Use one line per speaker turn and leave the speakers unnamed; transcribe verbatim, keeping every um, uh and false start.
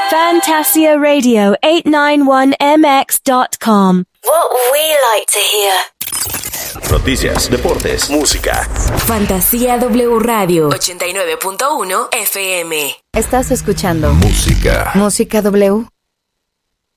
Fantasia Radio eight ninety-one M X dot com. What we like to hear.
Noticias, deportes, música.
Fantasía W Radio ochenta y nueve punto uno F M.
Estás escuchando
Música.
Música W.